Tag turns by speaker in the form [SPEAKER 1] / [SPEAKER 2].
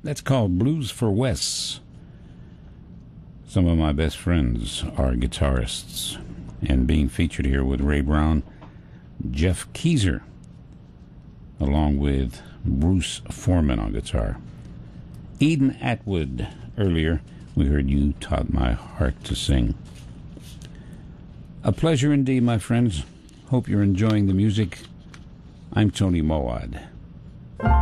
[SPEAKER 1] That's called Blues for Wes. Some of my best friends are guitarists, and being featured here with Ray Brown, Jeff Keezer, along with Bruce Foreman on guitar. Eden Atwood. Earlier, we heard You Taught My Heart to Sing. A pleasure indeed, my friends. Hope you're enjoying the music. I'm Tony Mowad.